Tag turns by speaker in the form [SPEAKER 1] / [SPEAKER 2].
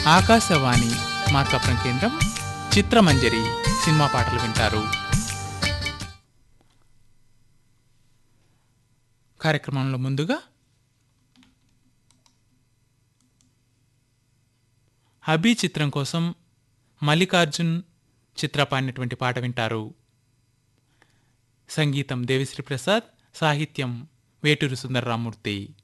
[SPEAKER 1] ఆకాశవాణి మార్కాపురం కేంద్రం చిత్రమంజరి సినిమా పాటలు వింటారు. కార్యక్రమంలో ముందుగా హబీ చిత్రం కోసం మల్లికార్జున్ చిత్ర పాడినటువంటి పాట వింటారు. సంగీతం దేవిశ్రీ ప్రసాద్, సాహిత్యం వేటూరి సుందరరామూర్తి.